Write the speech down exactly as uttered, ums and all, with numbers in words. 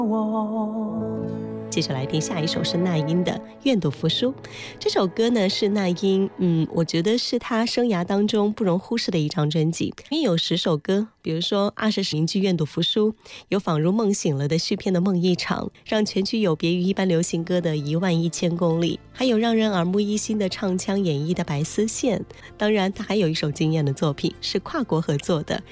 接下来听下一首是那英的《愿赌服输》。这首歌呢是那英，嗯，我觉得是她生涯当中不容忽视的一张专辑。里面有十首歌，比如说《二十名句愿赌服输》，有《仿如梦醒了的续片的梦一场》，让全曲有别于一般流行歌的一万一千公里，还有让人耳目一新的唱腔演绎的《白丝线》。当然，她还有一首惊艳的作品，是跨国合作的